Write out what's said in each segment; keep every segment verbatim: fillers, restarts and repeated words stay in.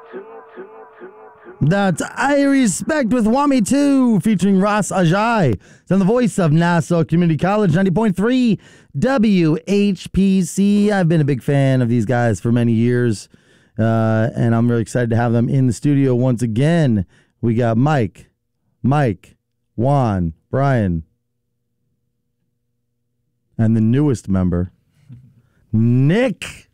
That's I Respect with Wami two, featuring Ross Ajay. It's on the voice of Nassau Community College, ninety point three W H P C. I've been a big fan of these guys for many years, uh, and I'm really excited to have them in the studio once again. We got Mike, Mike, Juan, Brian, and the newest member, Nick.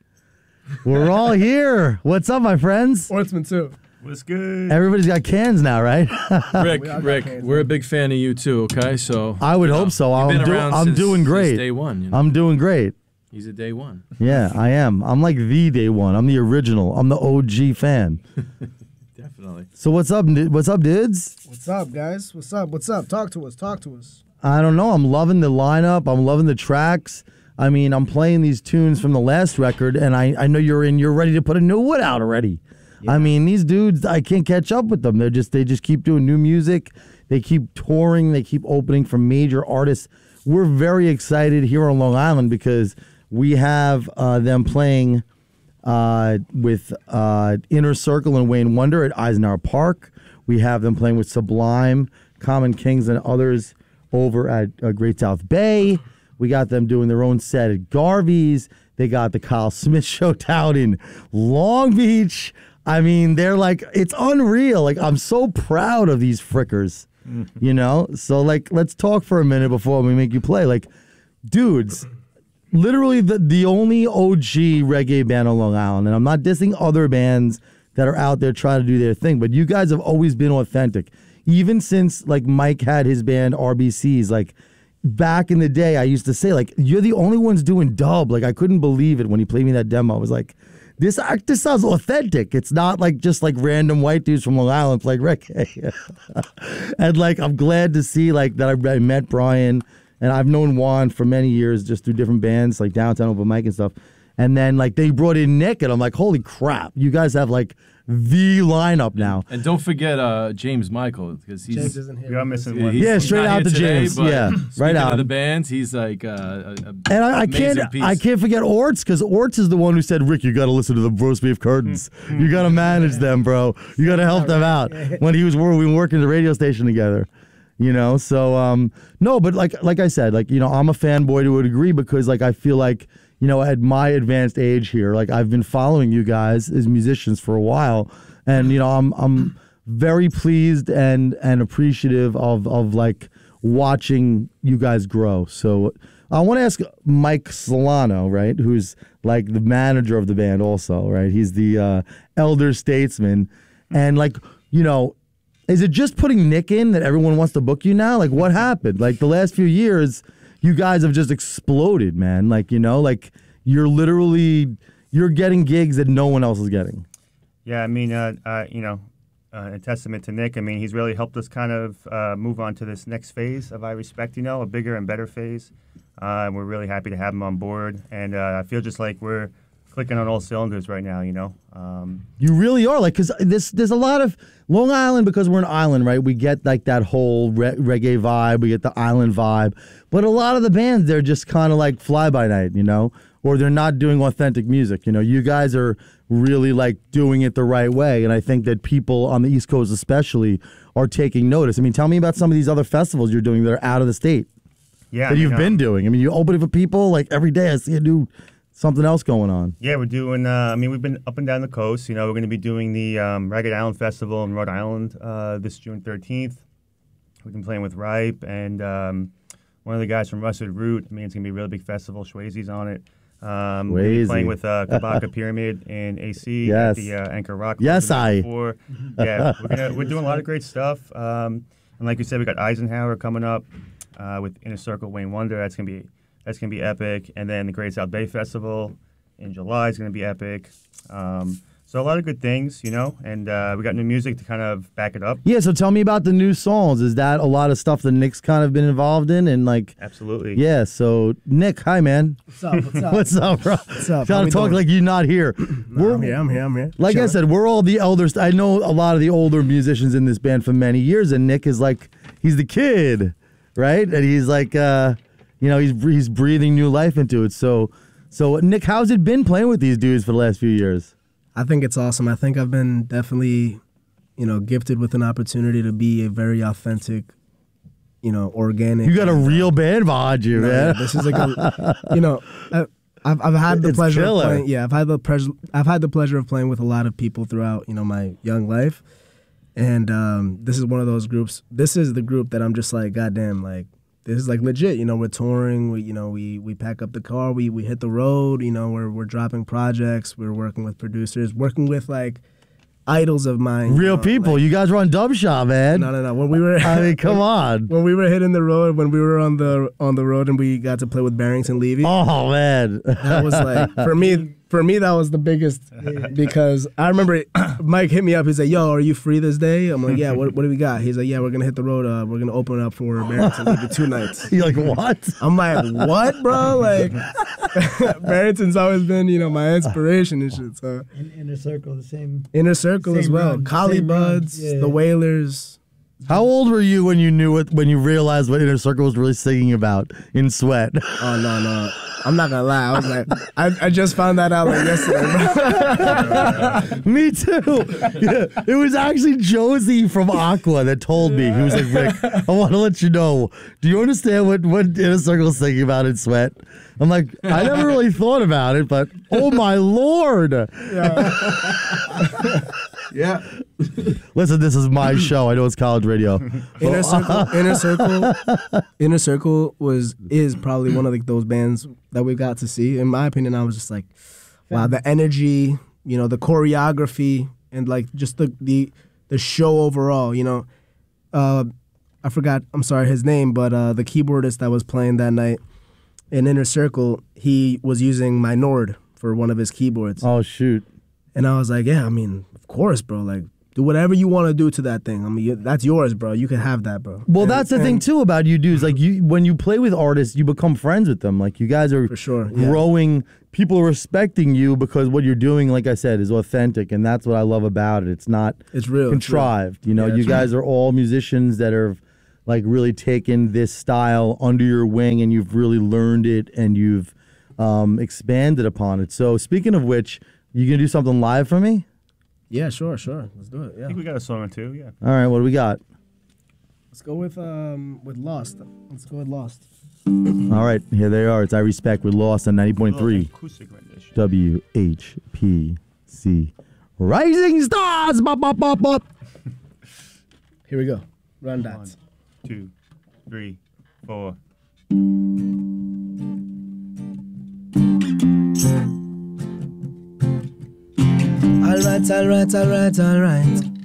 We're all here. What's up, my friends? Sportsman too. What's good? Everybody's got cans now, right? Rick, We all got Rick, cans, we're man. a big fan of you too. Okay, so I would you hope know, so. you've I'm, been do- around I'm since- doing since great. day one. You know? I'm doing great. He's a day one. Yeah, I am. I'm like the day one. I'm the original. I'm the O G fan. Definitely. So what's up? du- What's up, dudes? What's up, guys? What's up? What's up? Talk to us. Talk to us. I don't know. I'm loving the lineup. I'm loving the tracks. I mean, I'm playing these tunes from the last record, and I, I know you're in. You're ready to put a new one out already. I mean, these dudes, I can't catch up with them. They're just they just keep doing new music. They keep touring. They keep opening for major artists. We're very excited here on Long Island because we have uh, them playing uh, with uh, Inner Circle and Wayne Wonder at Eisenhower Park. We have them playing with Sublime, Common Kings, and others over at uh, Great South Bay. We got them doing their own set at Garvey's. They got the Kyle Smith Show down in Long Beach. I mean, they're like, it's unreal. Like, I'm so proud of these frickers, you know? So, like, let's talk for a minute before we make you play. Like, dudes, literally the, the only O G reggae band on Long Island, and I'm not dissing other bands that are out there trying to do their thing, but you guys have always been authentic. Even since, like, Mike had his band R B Cs, like, back in the day, I used to say, like, you're the only ones doing dub. Like, I couldn't believe it when he played me that demo. I was like, this act, this sounds authentic. It's not like just like random white dudes from Long Island playing reggae. And like, I'm glad to see like that I, I met Brian, and I've known Juan for many years just through different bands like Downtown Open Mic and stuff. And then like they brought in Nick, and I'm like, holy crap, you guys have like the lineup now. And don't forget uh, James Michael because he's James isn't here. We are missing he's one. Yeah, not straight here out to today, James. but Yeah, right speaking out. of the bands, he's like uh, a, a And I, I amazing can't, piece. I can't forget Orts, because Orts is the one who said, "Rick, you got to listen to the roast beef curtains. You got to manage them, bro. You got to help them out." When he was we were working at the radio station together, you know. So um, no, but like like I said, like you know, I'm a fanboy to a degree because like I feel like you know at my advanced age here, like I've been following you guys as musicians for a while, and you know, I'm I'm very pleased and and appreciative of of like watching you guys grow. So I want to ask Mike Solano, right, who's like the manager of the band also, right? He's the uh, elder statesman. And like, you know, is it just putting Nick in that everyone wants to book you now? Like what happened? Like the last few years, you guys have just exploded, man. Like, you know, like you're literally, you're getting gigs that no one else is getting. Yeah, I mean, uh, uh, you know, uh, a testament to Nick. I mean, he's really helped us kind of uh, move on to this next phase of I Respect, you know, a bigger and better phase. Uh, and we're really happy to have him on board. And uh, I feel just like we're clicking on all cylinders right now, you know. Um, You really are, like, because this there's a lot of Long Island, because we're an island, right? We get like that whole re- reggae vibe, we get the island vibe, but a lot of the bands, they're just kind of like fly by night, you know, or they're not doing authentic music. You know, you guys are really like doing it the right way, and I think that people on the East Coast especially are taking notice. I mean, tell me about some of these other festivals you're doing that are out of the state yeah, that I mean, you've been um, doing. I mean, you open it for people like every day. I see a new something else going on. Yeah, we're doing, uh, I mean, we've been up and down the coast. You know, we're going to be doing the um, Ragged Island Festival in Rhode Island uh, this June thirteenth. We've been playing with Ripe and um, one of the guys from Rusted Root. I mean, it's going to be a really big festival. Schwazy's on it. Um, we'll be Swayze. playing with uh, Kabaka Pyramid in A C Yes. at the uh, Anchor Rock. Yes, the night I. before. Yeah, we're, gonna, we're doing a lot of great stuff. Um, and like you said, we got Eisenhower coming up uh, with Inner Circle, Wayne Wonder. That's gonna be that's gonna be epic. And then the Great South Bay Festival in July is gonna be epic. Um, so a lot of good things, you know. And uh, we got new music to kind of back it up. Yeah, so tell me about the new songs. Is that a lot of stuff that Nick's kind of been involved in? And like, Absolutely. yeah, so Nick, hi, man. What's up? What's up? What's up, bro? What's up? How Gotta we talk doing? like you're not here. No, I'm here. I'm here. I'm here. Like I Chilling. said, we're all the elders. I know a lot of the older musicians in this band for many years, and Nick is like, he's the kid, right? And he's like, uh, you know, he's he's breathing new life into it. So, so Nick, how's it been playing with these dudes for the last few years? I think it's awesome. I think I've been definitely, you know, gifted with an opportunity to be a very authentic, you know, organic. You got a real band behind you, No, man. yeah, this is like a, you know, I, I've I've had the It's pleasure killer. of playing. Yeah, I've had the pleasure. I've had the pleasure of playing with a lot of people throughout, you know, my young life, and um, this is one of those groups. This is the group that I'm just like, goddamn, like this is like legit. You know, we're touring. We, you know, we we pack up the car. We we hit the road. You know, we're we're dropping projects. We're working with producers. Working with like idols of mine. Real you know, people. like- you guys run Dub Shop, man. no, no, no. When we were, I mean, come on. when we were hitting the road, when we were on the on the road, and we got to play with Barrington Levy. Oh man. That was like for me. For me, that was the biggest because I remember Mike hit me up. He's like, "Yo, are you free this day?" I'm like, "Yeah." What, what do we got? He's like, "Yeah, we're gonna hit the road. Uh, we're gonna open up for Barrington Levy two nights." You're like, what? I'm like, "What, bro?" Like, Barrington's always been, you know, my inspiration and shit. So In, inner circle, the same. Inner Circle as Same well. run, Collie same run, Buds, yeah. the Wailers. How old were you when you knew it? When you realized what Inner Circle was really singing about in Sweat? Oh no, no. I'm not gonna lie. I was like, I, I just found that out like yesterday, bro. Me too. Yeah, it was actually Josie from Aqua that told me. He was like, Rick, I want to let you know. Do you understand what, what Inner Circle is thinking about in Sweat? I'm like, I never really thought about it, but oh my Lord. Yeah. Listen, this is my show. I know it's college radio. Inner Circle, Inner Circle, Inner Circle was is probably one of like those bands that we got to see. In my opinion, I was just like, wow, the energy, you know, the choreography, and like just the the the show overall. You know, uh, I forgot. I'm sorry his name, but uh, the keyboardist that was playing that night in Inner Circle, he was using my Nord for one of his keyboards, Oh, shoot. and I was like, yeah, I mean, of course, bro, like. Do whatever you want to do to that thing. I mean, you, that's yours, bro. You can have that, bro. Well, And- that's the thing and- too about you dudes. Like you, when you play with artists, you become friends with them. Like you guys are For sure, yeah. growing. People are respecting you because what you're doing, like I said, is authentic, and that's what I love about it. It's not It's real. it's real. contrived. You know, Yeah, you it's guys are all musicians that are like really taken this style under your wing, and you've really learned it, and you've um, expanded upon it. So, speaking of which, you gonna do something live for me? Yeah, sure, sure. Let's do it. I Yeah. think we got a song or two. Yeah. All right, what do we got? Let's go with um with Lost. Let's go with Lost. All right, here they are. It's I Respect with Lost on ninety point three. Acoustic rendition. W H P C. Rising Stars! Bop, bop, bop, bop. Here we go. Run One, dots. two, three, four. Alright, alright, alright, alright.